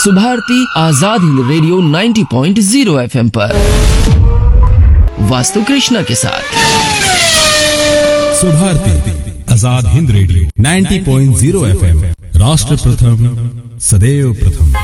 Subharti Azad Hind radio 90.0 FM पर वास्तु कृष्णा के साथ। सुभारती आजाद हिंद रेडियो 90.0 FM, राष्ट्र प्रथम सदैव प्रथम।